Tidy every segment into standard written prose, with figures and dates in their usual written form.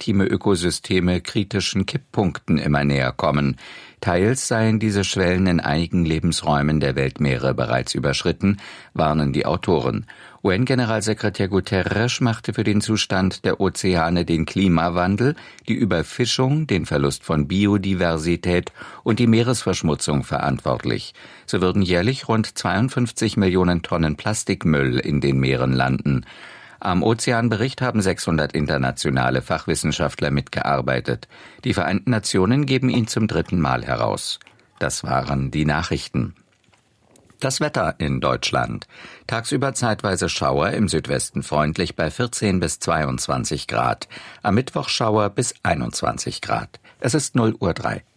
maritime Ökosysteme kritischen Kipppunkten immer näher kommen. Teils seien diese Schwellen in einigen Lebensräumen der Weltmeere bereits überschritten, warnen die Autoren. UN-Generalsekretär Guterres machte für den Zustand der Ozeane den Klimawandel, die Überfischung, den Verlust von Biodiversität und die Meeresverschmutzung verantwortlich. So würden jährlich rund 52 Millionen Tonnen Plastikmüll in den Meeren landen. Am Ozeanbericht haben 600 internationale Fachwissenschaftler mitgearbeitet. Die Vereinten Nationen geben ihn zum 3. Mal heraus. Das waren die Nachrichten. Das Wetter in Deutschland. Tagsüber zeitweise Schauer, im Südwesten freundlich bei 14 bis 22 Grad. Am Mittwoch Schauer bis 21 Grad. Es ist 0:03 Uhr.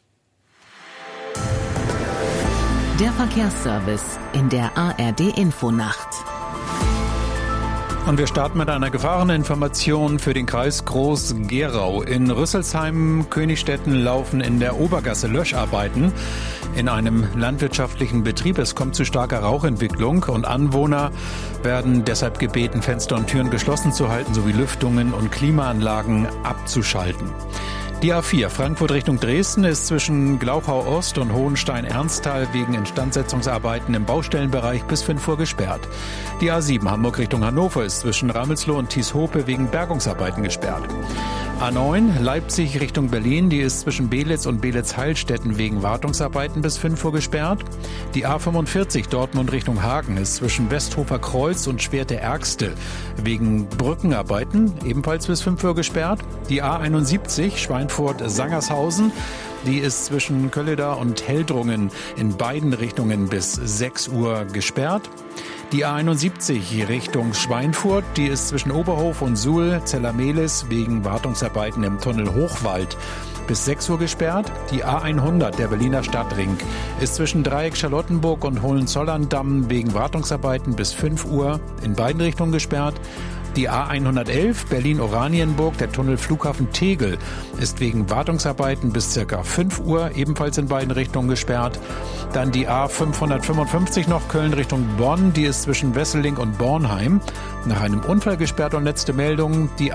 Der Verkehrsservice in der ARD-Infonacht. Und wir starten mit einer Gefahreninformation für den Kreis Groß-Gerau. In Rüsselsheim, Königstetten laufen in der Obergasse Löscharbeiten in einem landwirtschaftlichen Betrieb. Es kommt zu starker Rauchentwicklung und Anwohner werden deshalb gebeten, Fenster und Türen geschlossen zu halten sowie Lüftungen und Klimaanlagen abzuschalten. Die A4 Frankfurt Richtung Dresden ist zwischen Glauchau Ost und Hohenstein-Ernsthal wegen Instandsetzungsarbeiten im Baustellenbereich bis 5 Uhr gesperrt. Die A7 Hamburg Richtung Hannover ist zwischen Ramelsloh und Thieshope wegen Bergungsarbeiten gesperrt. A9 Leipzig Richtung Berlin, die ist zwischen Belitz und Belitz-Heilstätten wegen Wartungsarbeiten bis 5 Uhr gesperrt. Die A45 Dortmund Richtung Hagen ist zwischen Westhofer Kreuz und Schwerte-Ärgste wegen Brückenarbeiten ebenfalls bis 5 Uhr gesperrt. Die A71 Schweinfurt-Sangershausen, die ist zwischen Kölleda und Heldrungen in beiden Richtungen bis 6 Uhr gesperrt. Die A71 Richtung Schweinfurt, die ist zwischen Oberhof und Suhl-Zellermehlis wegen Wartungsarbeiten im Tunnel Hochwald bis 6 Uhr gesperrt. Die A100, der Berliner Stadtring, ist zwischen Dreieck Charlottenburg und Hohenzollern-Damm wegen Wartungsarbeiten bis 5 Uhr in beiden Richtungen gesperrt. Die A111 Berlin-Oranienburg, der Tunnel Flughafen Tegel, ist wegen Wartungsarbeiten bis ca. 5 Uhr ebenfalls in beiden Richtungen gesperrt. Dann die A555 noch Köln Richtung Bonn, die ist zwischen Wesseling und Bornheim nach einem Unfall gesperrt. Und letzte Meldung, die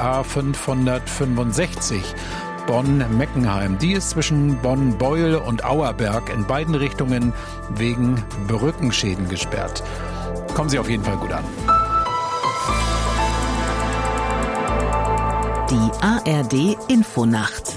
A565 Bonn-Meckenheim, die ist zwischen Bonn-Beuel und Auerberg in beiden Richtungen wegen Brückenschäden gesperrt. Kommen Sie auf jeden Fall gut an. Die ARD-Infonacht.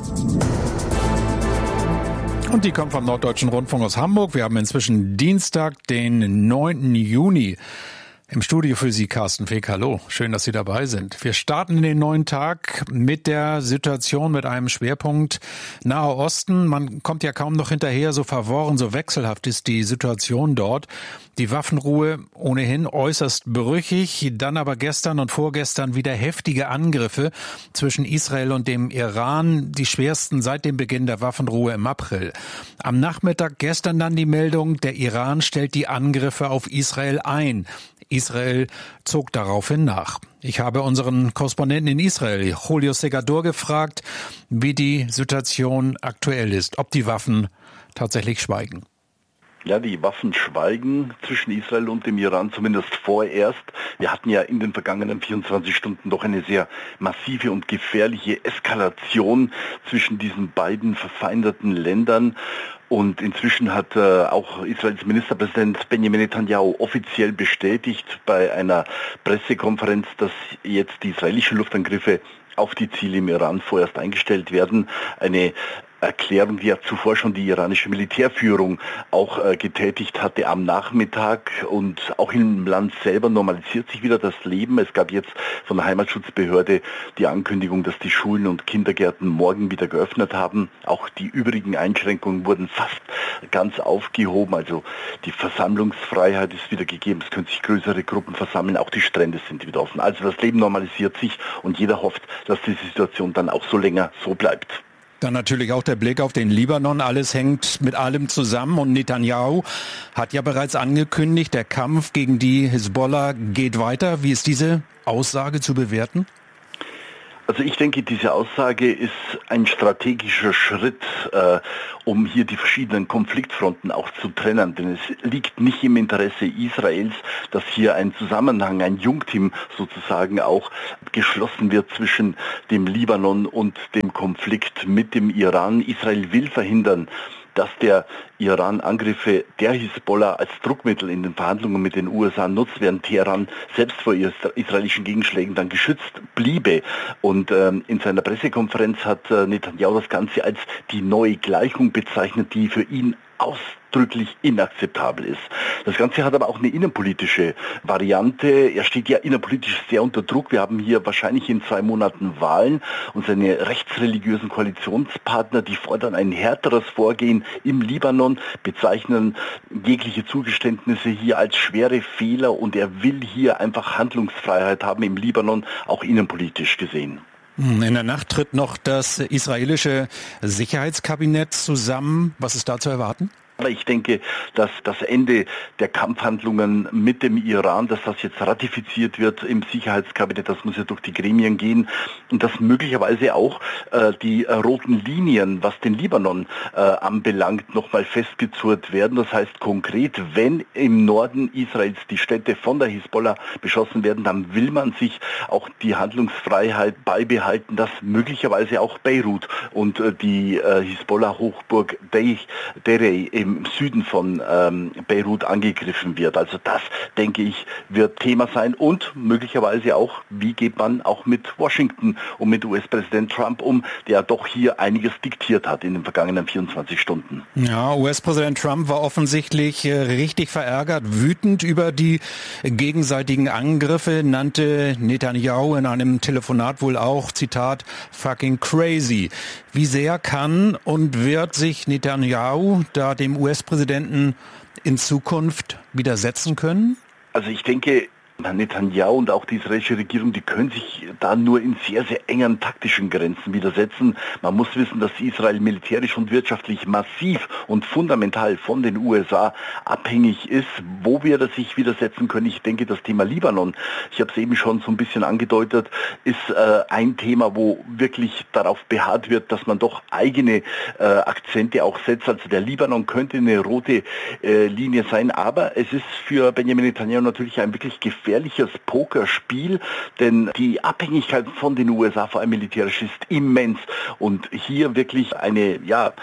Und die kommt vom Norddeutschen Rundfunk aus Hamburg. Wir haben inzwischen Dienstag, den 9. Juni. Im Studio für Sie Carsten Feck. Hallo, schön, dass Sie dabei sind. Wir starten in den neuen Tag mit der Situation, mit einem Schwerpunkt Nahe Osten. Man kommt ja kaum noch hinterher, so verworren, so wechselhaft ist die Situation dort. Die Waffenruhe ohnehin äußerst brüchig, dann aber gestern und vorgestern wieder heftige Angriffe zwischen Israel und dem Iran, die schwersten seit dem Beginn der Waffenruhe im April. Am Nachmittag gestern dann die Meldung, der Iran stellt die Angriffe auf Israel ein. Israel zog daraufhin nach. Ich habe unseren Korrespondenten in Israel, Julio Segador, gefragt, wie die Situation aktuell ist, ob die Waffen tatsächlich schweigen. Ja, die Waffen schweigen zwischen Israel und dem Iran, zumindest vorerst. Wir hatten ja in den vergangenen 24 Stunden doch eine sehr massive und gefährliche Eskalation zwischen diesen beiden verfeindeten Ländern. Und inzwischen hat auch Israels Ministerpräsident Benjamin Netanyahu offiziell bestätigt bei einer Pressekonferenz, dass jetzt die israelischen Luftangriffe auf die Ziele im Iran vorerst eingestellt werden. Eine Erklärung, die ja zuvor schon die iranische Militärführung auch getätigt hatte am Nachmittag. Und auch im Land selber normalisiert sich wieder das Leben. Es gab jetzt von der Heimatschutzbehörde die Ankündigung, dass die Schulen und Kindergärten morgen wieder geöffnet haben. Auch die übrigen Einschränkungen wurden fast ganz aufgehoben. Also die Versammlungsfreiheit ist wieder gegeben. Es können sich größere Gruppen versammeln. Auch die Strände sind wieder offen. Also das Leben normalisiert sich und jeder hofft, dass die Situation dann auch so länger so bleibt. Dann natürlich auch der Blick auf den Libanon. Alles hängt mit allem zusammen und Netanyahu hat ja bereits angekündigt, der Kampf gegen die Hisbollah geht weiter. Wie ist diese Aussage zu bewerten? Also ich denke, diese Aussage ist ein strategischer Schritt, um hier die verschiedenen Konfliktfronten auch zu trennen. Denn es liegt nicht im Interesse Israels, dass hier ein Zusammenhang, ein Jungteam sozusagen auch geschlossen wird zwischen dem Libanon und dem Konflikt mit dem Iran. Israel will verhindern, dass der Iran Angriffe der Hisbollah als Druckmittel in den Verhandlungen mit den USA nutzt, während Teheran selbst vor israelischen Gegenschlägen dann geschützt bliebe. Und in seiner Pressekonferenz hat Netanyahu das Ganze als die neue Gleichung bezeichnet, die für ihn ausdrücklich inakzeptabel ist. Das Ganze hat aber auch eine innenpolitische Variante. Er steht ja innenpolitisch sehr unter Druck. Wir haben hier wahrscheinlich in 2 Monaten Wahlen und seine rechtsreligiösen Koalitionspartner, die fordern ein härteres Vorgehen im Libanon, bezeichnen jegliche Zugeständnisse hier als schwere Fehler und er will hier einfach Handlungsfreiheit haben im Libanon, auch innenpolitisch gesehen. In der Nacht tritt noch das israelische Sicherheitskabinett zusammen. Was ist da zu erwarten? Ich denke, dass das Ende der Kampfhandlungen mit dem Iran, dass das jetzt ratifiziert wird im Sicherheitskabinett, das muss ja durch die Gremien gehen und dass möglicherweise auch die roten Linien, was den Libanon anbelangt, nochmal festgezurrt werden. Das heißt konkret, wenn im Norden Israels die Städte von der Hisbollah beschossen werden, dann will man sich auch die Handlungsfreiheit beibehalten, dass möglicherweise auch Beirut und die Hisbollah-Hochburg Derey im Süden von Beirut angegriffen wird. Also das, denke ich, wird Thema sein und möglicherweise auch, wie geht man auch mit Washington und mit US-Präsident Trump um, der doch hier einiges diktiert hat in den vergangenen 24 Stunden. Ja, US-Präsident Trump war offensichtlich richtig verärgert, wütend über die gegenseitigen Angriffe, nannte Netanyahu in einem Telefonat wohl auch, Zitat, fucking crazy. Wie sehr kann und wird sich Netanyahu da dem US-Präsidenten in Zukunft widersetzen können? Also ich denke, Netanyahu und auch die israelische Regierung, die können sich da nur in sehr, sehr engen taktischen Grenzen widersetzen. Man muss wissen, dass Israel militärisch und wirtschaftlich massiv und fundamental von den USA abhängig ist. Wo wir das sich widersetzen können, ich denke, das Thema Libanon, ich habe es eben schon so ein bisschen angedeutet, ist ein Thema, wo wirklich darauf beharrt wird, dass man doch eigene Akzente auch setzt. Also der Libanon könnte eine rote Linie sein, aber es ist für Benjamin Netanyahu natürlich ein wirklich gefährliches Pokerspiel, denn die Abhängigkeit von den USA, vor allem militärisch, ist immens. Und hier wirklich eine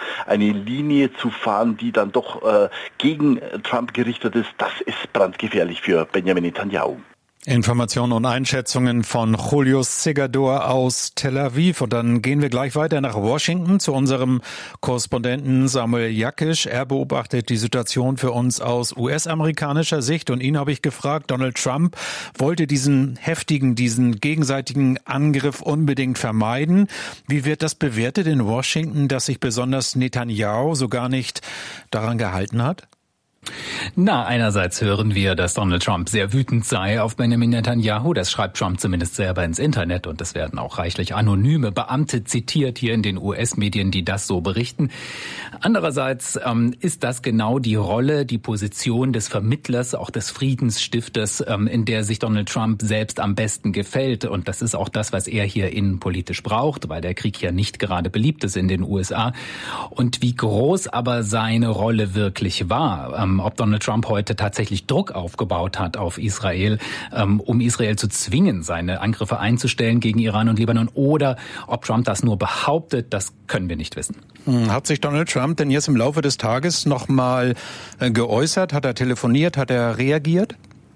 Linie zu fahren, die dann doch gegen Trump gerichtet ist, das ist brandgefährlich für Benjamin Netanyahu. Informationen und Einschätzungen von Julius Segador aus Tel Aviv. Und dann gehen wir gleich weiter nach Washington zu unserem Korrespondenten Samuel Jakisch. Er beobachtet die Situation für uns aus US-amerikanischer Sicht. Und ihn habe ich gefragt, Donald Trump wollte diesen gegenseitigen Angriff unbedingt vermeiden. Wie wird das bewertet in Washington, dass sich besonders Netanyahu so gar nicht daran gehalten hat? Na, einerseits hören wir, dass Donald Trump sehr wütend sei auf Benjamin Netanyahu. Das schreibt Trump zumindest selber ins Internet und es werden auch reichlich anonyme Beamte zitiert hier in den US-Medien, die das so berichten. Andererseits ist das genau die Rolle, die Position des Vermittlers, auch des Friedensstifters, in der sich Donald Trump selbst am besten gefällt. Und das ist auch das, was er hier innenpolitisch braucht, weil der Krieg ja nicht gerade beliebt ist in den USA. Und wie groß aber seine Rolle wirklich war, ob Donald Trump heute tatsächlich Druck aufgebaut hat auf Israel, um Israel zu zwingen, seine Angriffe einzustellen gegen Iran und Libanon, oder ob Trump das nur behauptet, das können wir nicht wissen. Hat sich Donald Trump denn jetzt im Laufe des Tages noch mal geäußert? Hat er telefoniert? Hat er reagiert?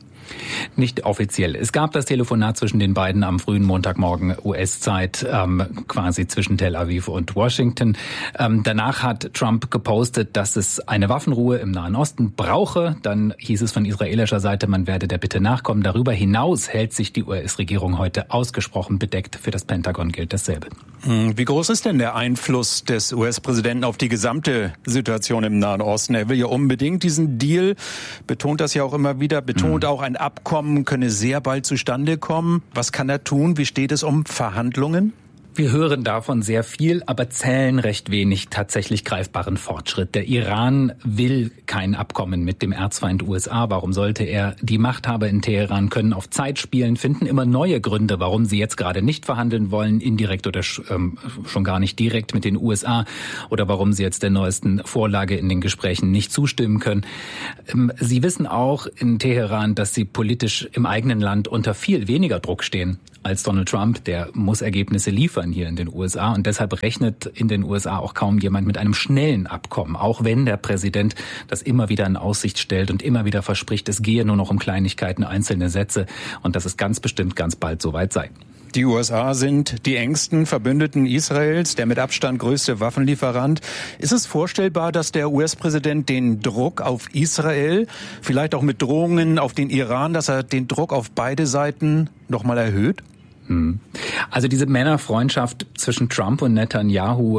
Nicht offiziell. Es gab das Telefonat zwischen den beiden am frühen Montagmorgen US-Zeit, quasi zwischen Tel Aviv und Washington. Danach hat Trump gepostet, dass es eine Waffenruhe im Nahen Osten brauche. Dann hieß es von israelischer Seite, man werde der Bitte nachkommen. Darüber hinaus hält sich die US-Regierung heute ausgesprochen bedeckt. Für das Pentagon gilt dasselbe. Wie groß ist denn der Einfluss des US-Präsidenten auf die gesamte Situation im Nahen Osten? Er will ja unbedingt diesen Deal, betont das ja auch immer wieder, betont auch, ein Abkommen könne sehr bald zustande kommen. Was kann er tun? Wie steht es um Verhandlungen? Wir hören davon sehr viel, aber zählen recht wenig tatsächlich greifbaren Fortschritt. Der Iran will kein Abkommen mit dem Erzfeind USA. Warum sollte er? Die Machthaber in Teheran können auf Zeit spielen, finden immer neue Gründe, warum sie jetzt gerade nicht verhandeln wollen, indirekt oder schon gar nicht direkt mit den USA, oder warum sie jetzt der neuesten Vorlage in den Gesprächen nicht zustimmen können. Sie wissen auch in Teheran, dass sie politisch im eigenen Land unter viel weniger Druck stehen als Donald Trump. Der muss Ergebnisse liefern hier in den USA, und deshalb rechnet in den USA auch kaum jemand mit einem schnellen Abkommen, auch wenn der Präsident das immer wieder in Aussicht stellt und immer wieder verspricht, es gehe nur noch um Kleinigkeiten, einzelne Sätze, und dass es ganz bestimmt ganz bald soweit sei. Die USA sind die engsten Verbündeten Israels, der mit Abstand größte Waffenlieferant. Ist es vorstellbar, dass der US-Präsident den Druck auf Israel, vielleicht auch mit Drohungen auf den Iran, dass er den Druck auf beide Seiten nochmal erhöht? Also diese Männerfreundschaft zwischen Trump und Netanyahu,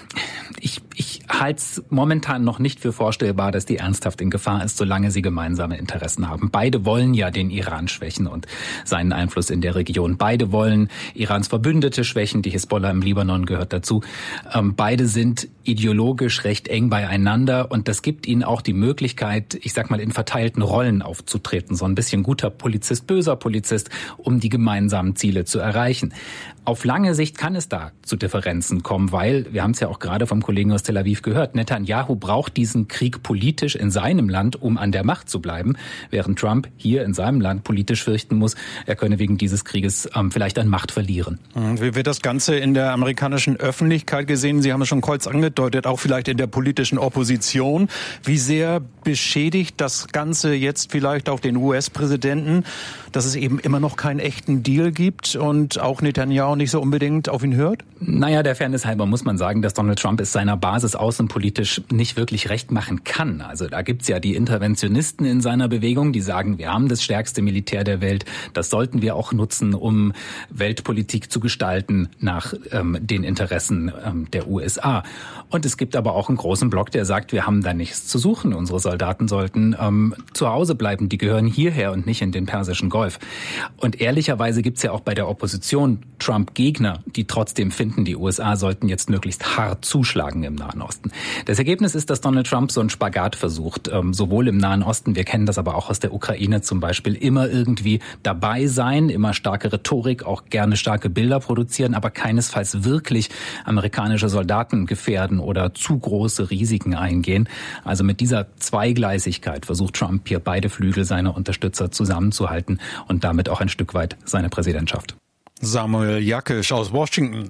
ich halte es momentan noch nicht für vorstellbar, dass die ernsthaft in Gefahr ist, solange sie gemeinsame Interessen haben. Beide wollen ja den Iran schwächen und seinen Einfluss in der Region. Beide wollen Irans Verbündete schwächen, die Hisbollah im Libanon gehört dazu. Beide sind ideologisch recht eng beieinander, und das gibt ihnen auch die Möglichkeit, ich sag mal, in verteilten Rollen aufzutreten. So ein bisschen guter Polizist, böser Polizist, um die gemeinsamen Ziele zu erreichen. Auf lange Sicht kann es da zu Differenzen kommen, weil, wir haben es ja auch gerade vom Kollegen aus Tel Aviv gehört, Netanyahu braucht diesen Krieg politisch in seinem Land, um an der Macht zu bleiben, während Trump hier in seinem Land politisch fürchten muss, er könne wegen dieses Krieges vielleicht an Macht verlieren. Wie wird das Ganze in der amerikanischen Öffentlichkeit gesehen? Sie haben es schon kurz angedeutet, auch vielleicht in der politischen Opposition. Wie sehr beschädigt das Ganze jetzt vielleicht auch den US-Präsidenten, dass es eben immer noch keinen echten Deal gibt und auch Netanyahu nicht so unbedingt auf ihn hört? Naja, der Fairness halber muss man sagen, dass Donald Trump es seiner Basis außenpolitisch nicht wirklich recht machen kann. Also da gibt's ja die Interventionisten in seiner Bewegung, die sagen, wir haben das stärkste Militär der Welt, das sollten wir auch nutzen, um Weltpolitik zu gestalten nach den Interessen der USA. Und es gibt aber auch einen großen Block, der sagt, wir haben da nichts zu suchen. Unsere Soldaten sollten zu Hause bleiben, die gehören hierher und nicht in den Persischen Golf. Und ehrlicherweise gibt's ja auch bei der Opposition Trump-Gegner, die trotzdem finden, die USA sollten jetzt möglichst hart zuschlagen im Nahen Osten. Das Ergebnis ist, dass Donald Trump so einen Spagat versucht, sowohl im Nahen Osten, wir kennen das aber auch aus der Ukraine zum Beispiel, immer irgendwie dabei sein, immer starke Rhetorik, auch gerne starke Bilder produzieren, aber keinesfalls wirklich amerikanische Soldaten gefährden oder zu große Risiken eingehen. Also mit dieser Zweigleisigkeit versucht Trump hier beide Flügel seiner Unterstützer zusammenzuhalten und damit auch ein Stück weit seine Präsidentschaft. Samuel Jakisch aus Washington.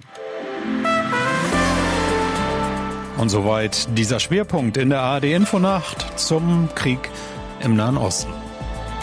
Und soweit dieser Schwerpunkt in der ARD Infonacht zum Krieg im Nahen Osten.